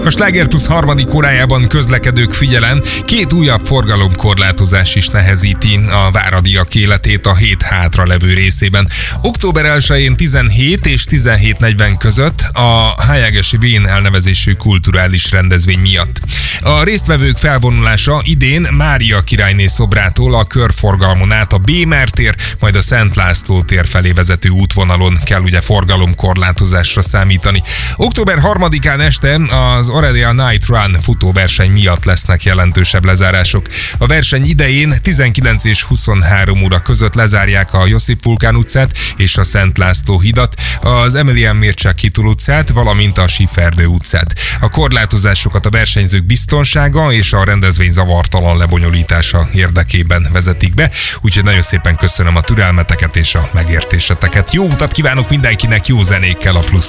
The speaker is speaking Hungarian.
A Sláger Plusz harmadik órájában közlekedők figyelem, 2 újabb forgalomkorlátozás is nehezíti a váradiak életét a hét hátra levő részében. Október 1-én 17 és 17:40 között a Hályágesi Bén elnevezésű kulturális rendezvény miatt. A résztvevők felvonulása idén Mária királyné szobrától a körforgalmon át a Bémer tér, majd a Szent László tér felé vezető útvonalon kell ugye forgalomkorlátozásra számítani. Október 3-án este az Aurelia Night Run futóverseny miatt lesznek jelentősebb lezárások. A verseny idején 19 és 23 óra között lezárják a Josip Vulkán utcát és a Szent László hidat, az Emilián Mércsák Kitul utcát, valamint a Siferdő utcát. A korlátozásokat a versenyzők biztonsága és a rendezvény zavartalan lebonyolítása érdekében vezetik be, úgyhogy nagyon szépen köszönöm a türelmeteket és a megértéseteket. Jó utat kívánok mindenkinek, jó zenékkel a Plusz